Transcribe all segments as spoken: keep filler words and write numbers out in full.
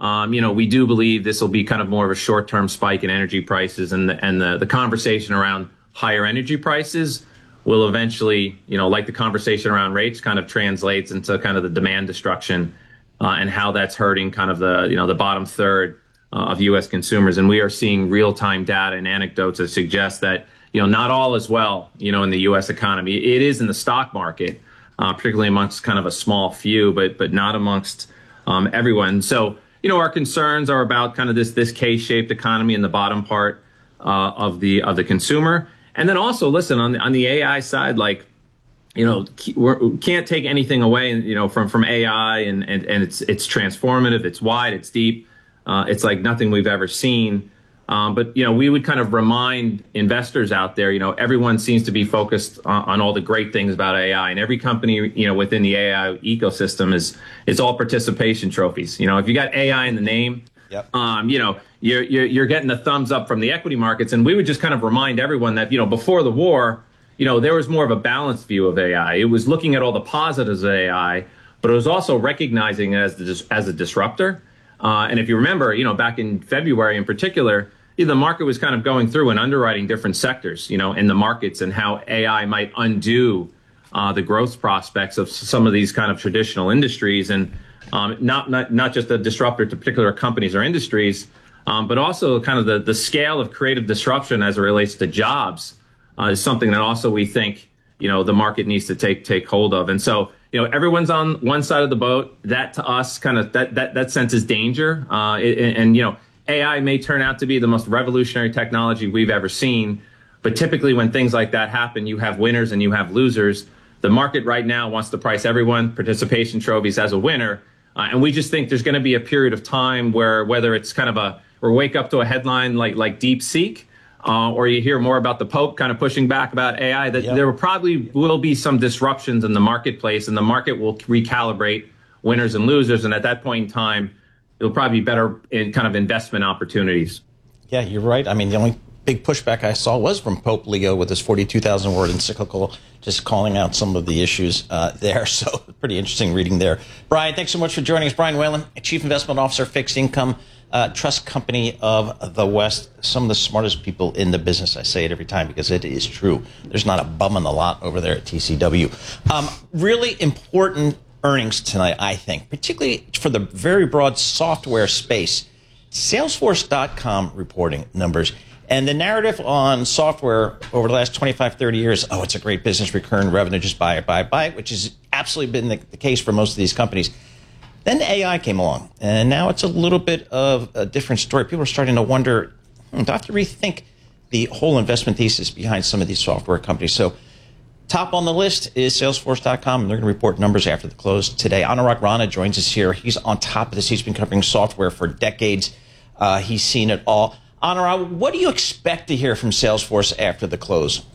Um, you know, we do believe this will be kind of more of a short-term spike in energy prices, and the, and the, the conversation around higher energy prices will eventually, you know, like the conversation around rates, kind of translates into kind of the demand destruction uh, and how that's hurting kind of the, you know, the bottom third uh, of U S consumers. And we are seeing real-time data and anecdotes that suggest that, you know, not all is well, you know, in the U S economy. It is in the stock market, uh, particularly amongst kind of a small few, but but not amongst um, everyone. So, you know, our concerns are about kind of this this K-shaped economy in the bottom part uh, of the of the consumer. And then also, listen, on the, on the A I side, like, you know, we can't take anything away, you know, from from A I, and and, and it's it's transformative, it's wide, it's deep, uh, it's like nothing we've ever seen. Um, but, you know, we would kind of remind investors out there, you know, everyone seems to be focused on, on all the great things about A I, and every company, you know, within the A I ecosystem is is all participation trophies. You know, if you got A I in the name, yep. um, you know, you're, you're you're getting the thumbs up from the equity markets. And we would just kind of remind everyone that, you know, before the war, you know, there was more of a balanced view of A I. It was looking at all the positives of A I, but it was also recognizing it as the, as a disruptor. Uh, and if you remember, you know, back in February in particular, the market was kind of going through and underwriting different sectors, you know, in the markets, and how A I might undo uh, the growth prospects of some of these kind of traditional industries, and um, not, not not just a disruptor to particular companies or industries, um, but also kind of the, the scale of creative disruption as it relates to jobs uh, is something that also we think, you know, the market needs to take take hold of. And so, you know, everyone's on one side of the boat. That to us kind of that that that senses danger. Uh, and, and, you know, A I may turn out to be the most revolutionary technology we've ever seen. But typically when things like that happen, you have winners and you have losers. The market right now wants to price everyone, participation trophies, as a winner. Uh, and we just think there's going to be a period of time where, whether it's kind of a, or wake up to a headline like like DeepSeek, uh, or you hear more about the Pope kind of pushing back about A I, that yep. there will probably will be some disruptions in the marketplace, and the market will recalibrate winners and losers. And at that point in time, it'll probably be better in kind of investment opportunities. Yeah, you're right. I mean, the only big pushback I saw was from Pope Leo with his forty-two thousand word encyclical, just calling out some of the issues uh, there. So pretty interesting reading there. Brian, thanks so much for joining us. Brian Whalen, Chief Investment Officer, Fixed Income uh, Trust Company of the West. Some of the smartest people in the business. I say it every time because it is true. There's not a bum in the lot over there at T C W. Um, really important earnings tonight, I think, particularly for the very broad software space. Salesforce dot com reporting numbers. And the narrative on software over the last twenty-five, thirty years, oh, it's a great business, recurring revenue, just buy it, buy it, buy it, which has absolutely been the, the case for most of these companies. Then A I came along, and now it's a little bit of a different story. People are starting to wonder, hmm, do I have to rethink the whole investment thesis behind some of these software companies? So top on the list is Salesforce dot com, and they're going to report numbers after the close today. Anurag Rana joins us here. He's on top of this. He's been covering software for decades. Uh, he's seen it all. Anurag, what do you expect to hear from Salesforce after the close?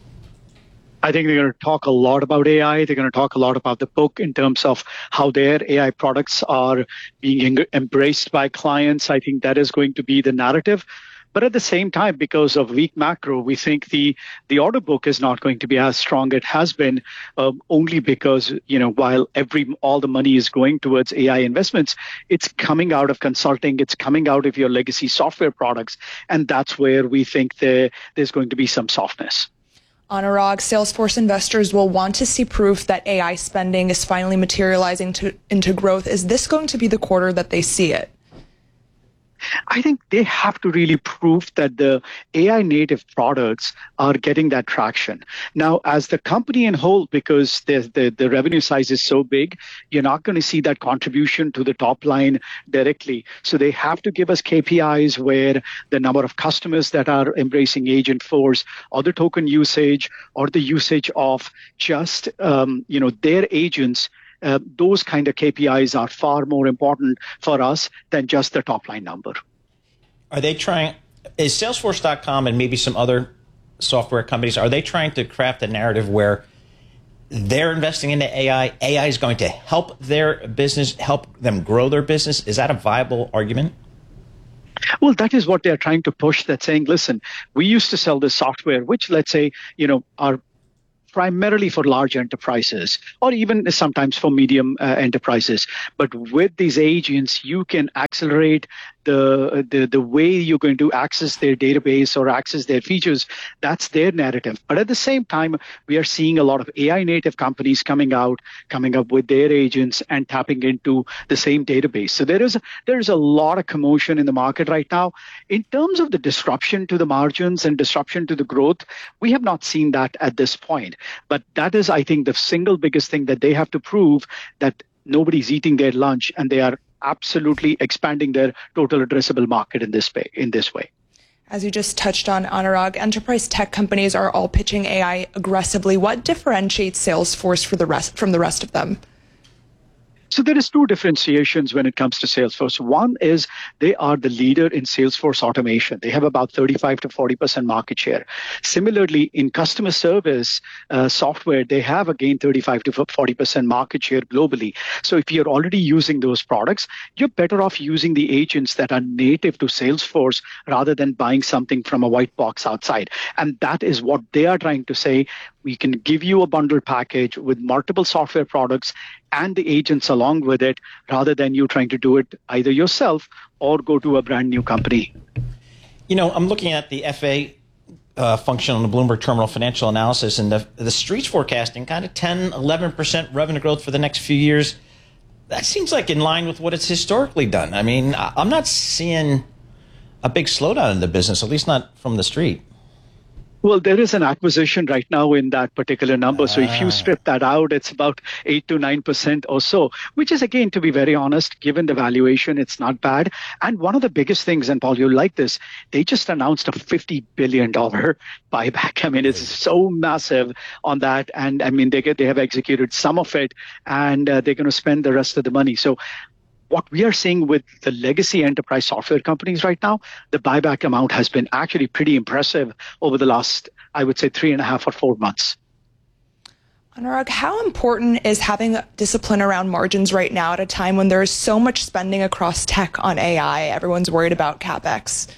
I think they're going to talk a lot about A I. They're going to talk a lot about the book in terms of how their A I products are being embraced by clients. I think that is going to be the narrative. But at the same time, because of weak macro, we think the the order book is not going to be as strong as it has been, um, only because, you know, while every all the money is going towards A I investments, it's coming out of consulting, it's coming out of your legacy software products, and that's where we think there, there's going to be some softness. Anurag, Salesforce investors will want to see proof that A I spending is finally materializing to, into growth. Is this going to be the quarter that they see it? I think they have to really prove that the A I native products are getting that traction. Now, as the company in whole, because the, the, the revenue size is so big, you're not going to see that contribution to the top line directly. So they have to give us K P Is where the number of customers that are embracing Agentforce, or the token usage, or the usage of just um, you know their agents. Uh, those kind of K P Is are far more important for us than just the top line number. Are they trying, is Salesforce dot com and maybe some other software companies, are they trying to craft a narrative where they're investing into A I, A I is going to help their business, help them grow their business? Is that a viable argument? Well, that is what they're trying to push, that saying, listen, we used to sell this software, which let's say, you know, our primarily for large enterprises or even sometimes for medium uh, enterprises. But with these agents, you can accelerate the, the the way you're going to access their database or access their features. That's their narrative. But at the same time, we are seeing a lot of A I native companies coming out, coming up with their agents and tapping into the same database. So there is a, there is a lot of commotion in the market right now. In terms of the disruption to the margins and disruption to the growth, we have not seen that at this point. But that is, I think, the single biggest thing that they have to prove, that nobody's eating their lunch and they are absolutely expanding their total addressable market in this way. In this way. As you just touched on, Anurag, enterprise tech companies are all pitching A I aggressively. What differentiates Salesforce for the rest, from the rest of them? So there is two differentiations when it comes to Salesforce. One is they are the leader in Salesforce automation. They have about thirty-five to forty percent market share. Similarly, in customer service uh, software, they have again thirty-five to forty percent market share globally. So if you're already using those products, you're better off using the agents that are native to Salesforce rather than buying something from a white box outside. And that is what they are trying to say. We can give you a bundled package with multiple software products and the agents along with it, rather than you trying to do it either yourself or go to a brand new company. You know, I'm looking at the F A uh, function on the Bloomberg Terminal Financial Analysis, and the, the Street's forecasting kind of ten, eleven percent revenue growth for the next few years. That seems like in line with what it's historically done. I mean, I'm not seeing a big slowdown in the business, at least not from the Street. Well, there is an acquisition right now in that particular number. So if you strip that out, it's about eight to nine percent or so, which is, again, to be very honest, given the valuation, it's not bad. And one of the biggest things, and Paul, you'll like this, they just announced a fifty billion dollars buyback. I mean, it's so massive on that. And I mean, they get, they have executed some of it, and uh, they're going to spend the rest of the money. So what we are seeing with the legacy enterprise software companies right now, the buyback amount has been actually pretty impressive over the last, I would say, three and a half or four months. Anurag, how important is having discipline around margins right now at a time when there is so much spending across tech on A I? Everyone's worried about CapEx.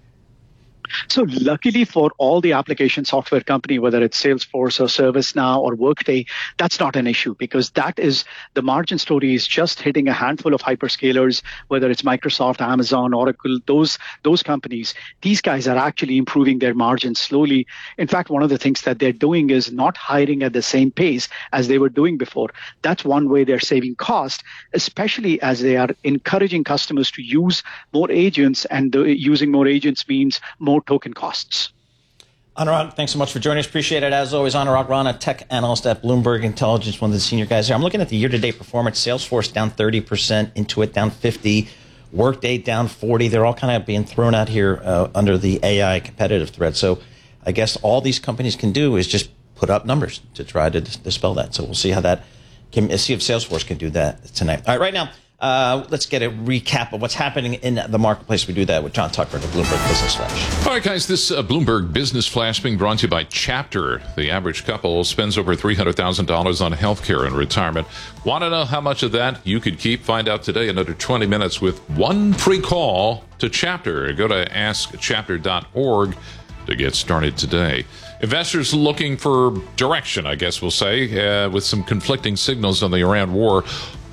So luckily for all the application software company, whether it's Salesforce or ServiceNow or Workday, that's not an issue, because that is the margin story is just hitting a handful of hyperscalers, whether it's Microsoft, Amazon, Oracle, those those companies. These guys are actually improving their margins slowly. In fact, one of the things that they're doing is not hiring at the same pace as they were doing before. That's one way they're saving cost, especially as they are encouraging customers to use more agents, and the, using more agents means more token costs. Anurag, thanks so much for joining us. Appreciate it. As always, Anurag Rana, tech analyst at Bloomberg Intelligence, one of the senior guys here. I'm looking at the year-to-date performance. Salesforce down thirty percent, Intuit down fifty, Workday down forty. They're all kind of being thrown out here uh, under the A I competitive threat. So I guess all these companies can do is just put up numbers to try to dis- dispel that. So we'll see how that can, see if Salesforce can do that tonight. All right, right now, Uh, let's get a recap of what's happening in the marketplace. We do that with John Tucker, the Bloomberg Business Flash. All right, guys, this uh, Bloomberg Business Flash being brought to you by Chapter. The average couple spends over three hundred thousand dollars on healthcare and retirement. Want to know how much of that you could keep? Find out today in under twenty minutes with one free call to Chapter. Go to ask chapter dot org to get started today. Investors looking for direction, I guess we'll say, uh, with some conflicting signals on the Iran war.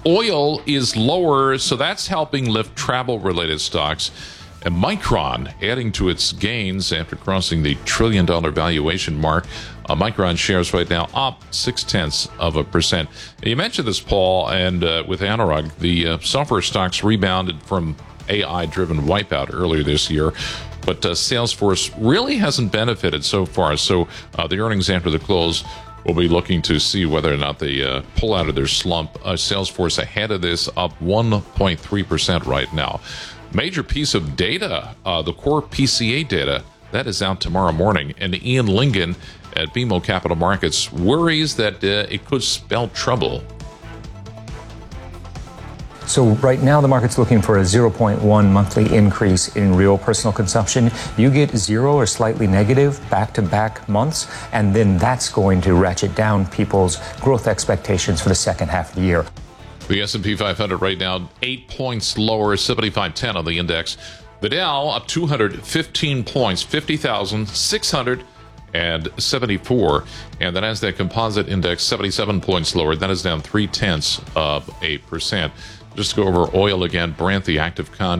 Oil is lower, so that's helping lift travel-related stocks. And Micron adding to its gains after crossing the trillion-dollar valuation mark. Uh, Micron shares right now up six-tenths of a percent. You mentioned this, Paul, and uh, with Anurag, the uh, software stocks rebounded from A I-driven wipeout earlier this year. But uh, Salesforce really hasn't benefited so far. So uh, the earnings after the close, we'll be looking to see whether or not they uh, pull out of their slump. Uh, Salesforce ahead of this, up one point three percent right now. Major piece of data, uh, the core P C A data, that is out tomorrow morning. And Ian Lingen at B M O Capital Markets worries that uh, it could spell trouble. So right now the market's looking for a zero point one monthly increase in real personal consumption. You get zero or slightly negative back-to-back months, and then that's going to ratchet down people's growth expectations for the second half of the year. The S and P five hundred right now eight points lower, seventy-five ten on the index. The Dow up two hundred fifteen points, fifty thousand six hundred and seventy-four. And the NASDAQ Composite Index, seventy-seven points lower. That is down three tenths of a percent. Just to go over oil again, Brent, the active con